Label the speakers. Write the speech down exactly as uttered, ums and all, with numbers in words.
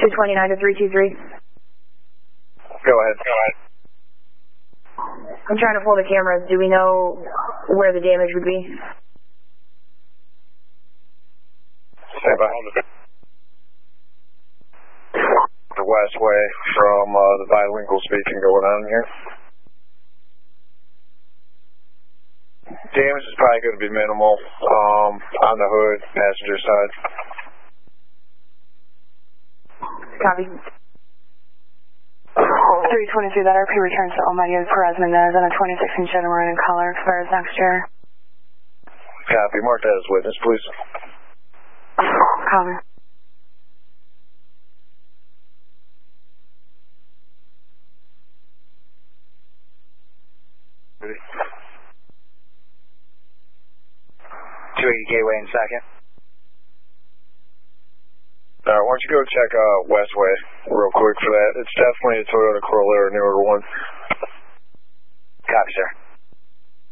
Speaker 1: two twenty-nine to three two three.
Speaker 2: Go ahead, go ahead.
Speaker 1: I'm trying to pull the cameras. Do we know where the damage would be?
Speaker 2: Stand by. The Westway from uh, the bilingual speaking going on here. Damage is probably going to be minimal um, on the hood, passenger side.
Speaker 1: Copy.
Speaker 3: three twenty-three, that R P returns to Almighty Perez Mendez on a twenty-six inch maroon in color, expires next year.
Speaker 2: Copy. Mark that as witness, please.
Speaker 3: Copy.
Speaker 2: Ready? two eighty Gateway in second. Alright, why don't you go check uh, Westway real quick for that. It's definitely a Toyota Corolla or a newer one.
Speaker 4: Copy, sir.